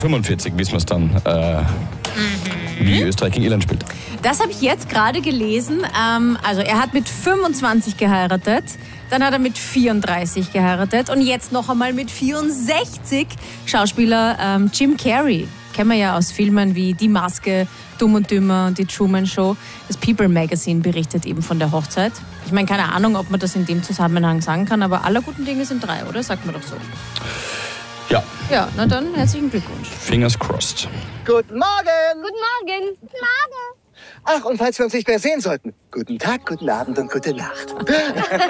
45 wissen wir es dann, wie Österreich gegen Irland spielt. Das habe ich jetzt gerade gelesen. Also er hat mit 25 geheiratet, dann hat er mit 34 geheiratet und jetzt noch einmal mit 64. Schauspieler Jim Carrey. Kennen wir ja aus Filmen wie Die Maske, Dumm und Dümmer und die Truman Show. Das People Magazine berichtet eben von der Hochzeit. Ich meine, keine Ahnung, ob man das in dem Zusammenhang sagen kann, aber aller guten Dinge sind 3, oder? Sagt man doch so. Ja. Ja, na dann herzlichen Glückwunsch. Fingers crossed. Guten Morgen! Guten Morgen. Guten Morgen. Ach, und falls wir uns nicht mehr sehen sollten, guten Tag, guten Abend und gute Nacht.